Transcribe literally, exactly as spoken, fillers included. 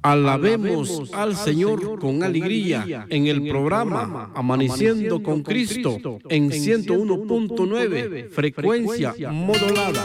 Alabemos al Señor con alegría en el programa Amaneciendo con Cristo en ciento uno punto nueve, frecuencia modulada.